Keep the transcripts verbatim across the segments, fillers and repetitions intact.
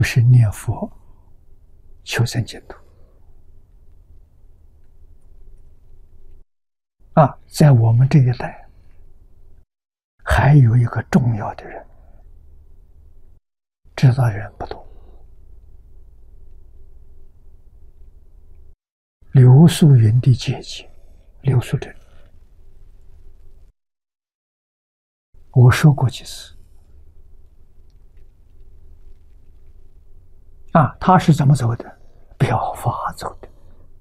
是念佛求生净土啊！在我们这一代，还有一个重要的人，知道的人不多。刘素云的姐姐刘素珍，我说过几次啊，他是怎么走的？表法走的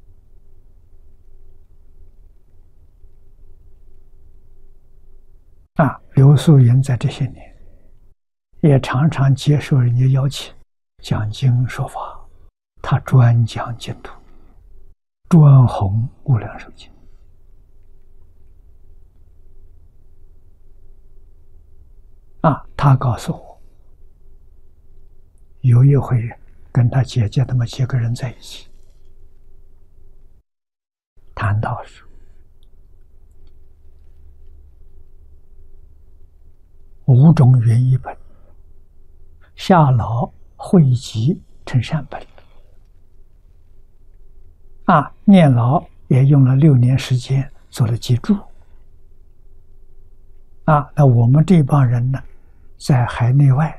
啊。刘素云在这些年也常常接受人家邀请讲经说法，他专讲净土，专弘无量寿经啊。他告诉我，有一回跟他姐姐他们几个人在一起谈到说，五种原一本，下老汇集成善本啊。念老也用了六年时间做了记注啊。那我们这帮人呢，在海内外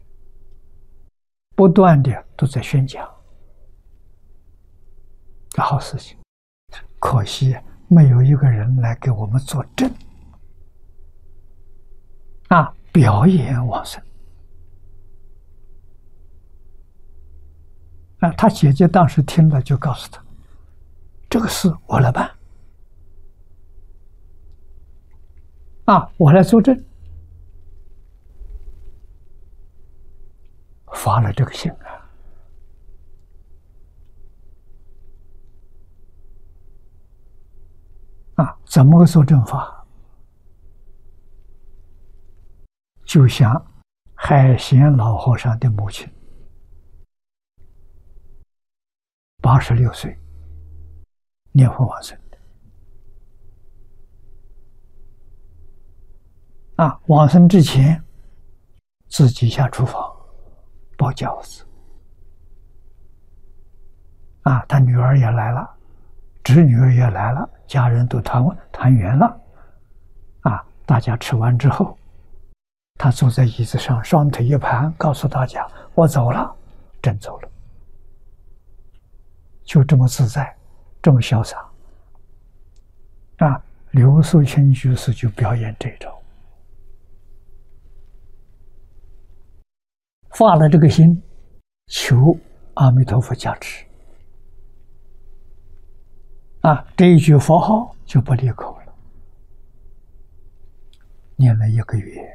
不断的都在宣讲好事情，可惜没有一个人来给我们作证啊，表演往生啊。他姐姐当时听了，就告诉他，这个事我来办啊，我来作证，发了这个信啊。啊，怎么个作证法？就像海贤老和尚的母亲，八十六岁念佛往生的啊。往生之前，自己下厨房包饺子啊，他女儿也来了，侄女儿也来了，家人都团团圆了啊。大家吃完之后，他坐在椅子上，双腿一盘，告诉大家：“我走了，真走了。”就这么自在，这么潇洒啊！刘素卿居士就表演这一招，发了这个心，求阿弥陀佛加持啊！这一句佛号就不离口了，念了一个月。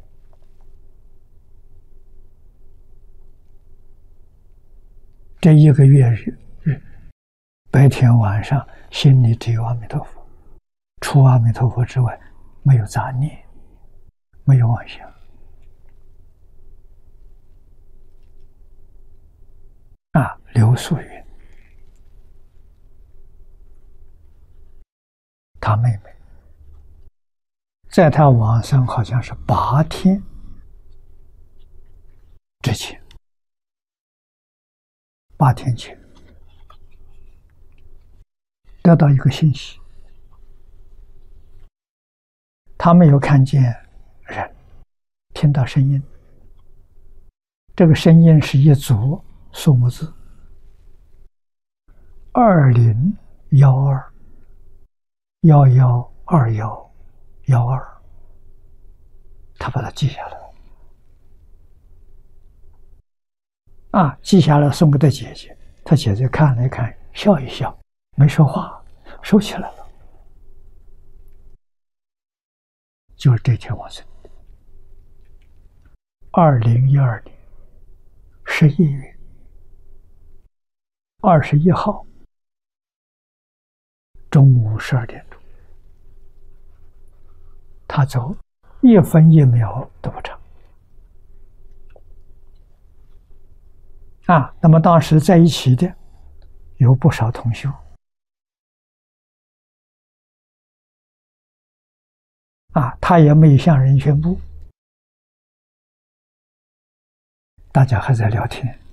这一个月日日，白天晚上心里只有阿弥陀佛，除阿弥陀佛之外，没有杂念，没有妄想啊。刘素云，他妹妹，在他往生好像是八天之前，八天前得到一个信息，他没有看见人，听到声音，这个声音是一组数目字二零幺二幺幺二幺幺二，他把它记下来了啊，记下来送给他姐姐，他姐姐看了一看，笑一笑，没说话，收起来了。就是这天往生的，二零一二年十一月二十一号中午十二点钟，他走一分一秒都不长啊。那么当时在一起的有不少同修啊，他也没向人宣布，大家还在聊天。